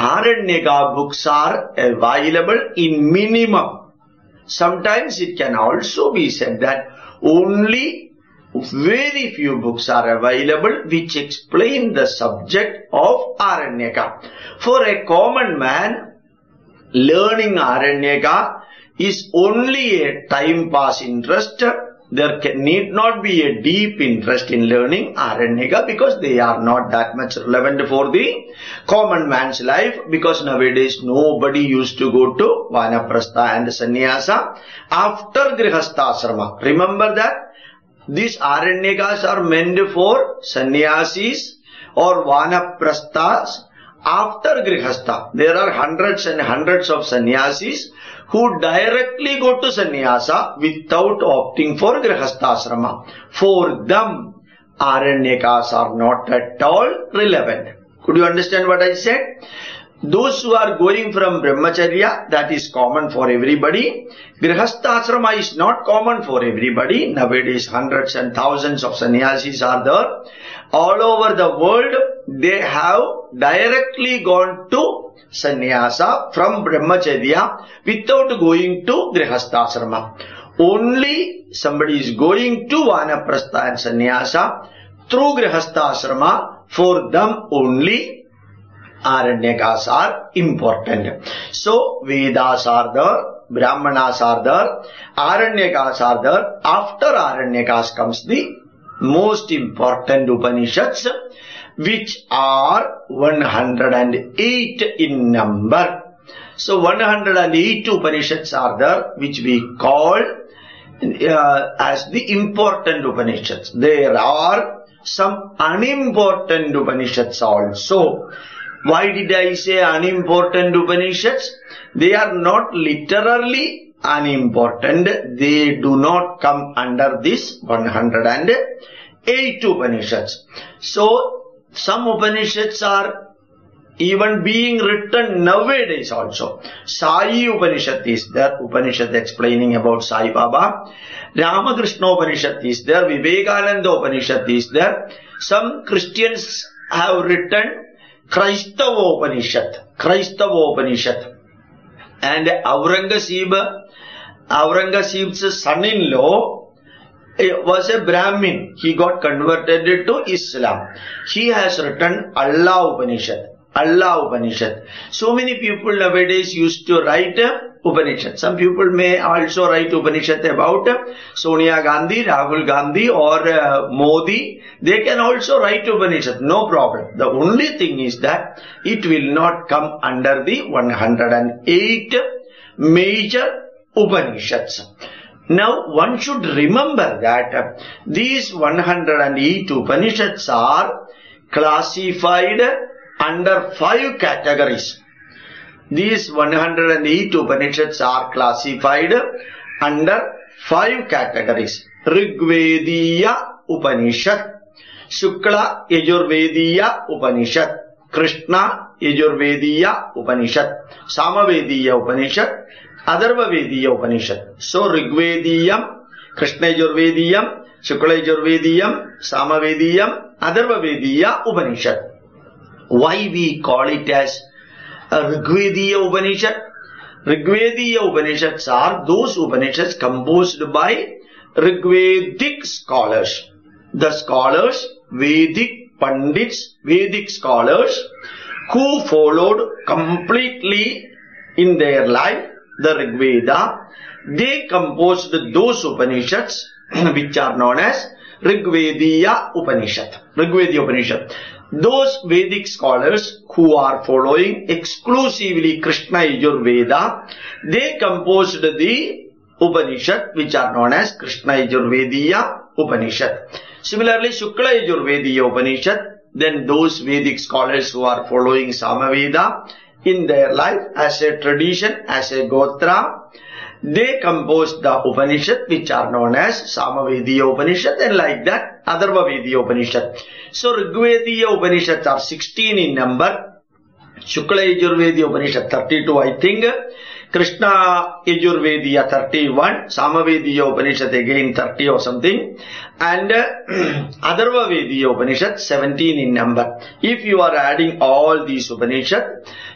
Aranyaka books are available in minimum. Sometimes it can also be said that only very few books are available which explain the subject of Aranyaka. For a common man, learning Aranyaka is only a time pass interest. There need not be a deep interest in learning Aranyaka because they are not that much relevant for the common man's life, because nowadays nobody used to go to Vanaprastha and Sannyasa after Grihasthasrama. Remember that these Aranyakas are meant for Sannyasis or Vanaprasthas after Grihastha. There are hundreds and hundreds of Sannyasis who directly go to Sannyasa without opting for Grihasthasrama. For them, Aranyakas are not at all relevant. Could you understand what I said? Those who are going from Brahmacharya, that is common for everybody. Grihasthasrama is not common for everybody. Nowadays, hundreds and thousands of sannyasis are there. All over the world, they have directly gone to sannyasa from Brahmacharya without going to Grihasthasrama. Only somebody is going to Vanaprastha and sannyasa through Grihasthasrama. For them only Aranyakas are important. So, Vedas are there, Brahmanas are there, Aranyakas are there. After Aranyakas comes the most important Upanishads, which are 108 in number. So, 108 Upanishads are there, which we call as the important Upanishads. There are some unimportant Upanishads also. Why did I say unimportant Upanishads? They are not literally unimportant. They do not come under this 108 Upanishads. So, some Upanishads are even being written nowadays also. Sai Upanishad is there, Upanishad explaining about Sai Baba. Ramakrishna Upanishad is there, Vivekananda Upanishad is there. Some Christians have written Kraistava Upanishad. And Aurangzeb's son-in-law was a Brahmin. He got converted to Islam. He has written Allah Upanishad. So many people nowadays used to write Upanishad. Some people may also write Upanishad about Sonia Gandhi, Rahul Gandhi or Modi. They can also write Upanishad, no problem. The only thing is that it will not come under the 108 major Upanishads. Now one should remember that these 108 Upanishads are classified under 5 categories. These 108 Upanishads are classified under 5 categories. Rigvediya Upanishad, Shukla Yajurvediya Upanishad, Krishna Yajurvediya Upanishad, Samavediya Upanishad, Atharvavediya Upanishad. So Rigvediyam, Krishna Yajurvediyam, Shukla Yajurvediyam, Samavediyam, Atharvavediya Upanishad. Why we call it as a Rigvediya Upanishad? Rigvediya Upanishads are those Upanishads composed by Rigvedic scholars. The scholars, Vedic Pandits, Vedic scholars who followed completely in their life the Rigveda, they composed those Upanishads which are known as Rigvediya Upanishad. Rigvediya Upanishad. Those Vedic scholars who are following exclusively Krishna Yajurveda, they composed the Upanishad which are known as Krishna Yajurvediya Upanishad. Similarly, Shukla Yajurvediya Upanishad, then those Vedic scholars who are following Samaveda in their life as a tradition, as a Gotra, they composed the Upanishad which are known as Samavediya Upanishad, and like that Atharvavediya Upanishad. So Rigvediya Upanishads are 16 in number, Shukla Yajurvediya Upanishad 32 I think, Krishna Yajurvediya 31, Samavediya Upanishad again 30 or something, and Atharvavediya Upanishad 17 in number. If you are adding all these Upanishads,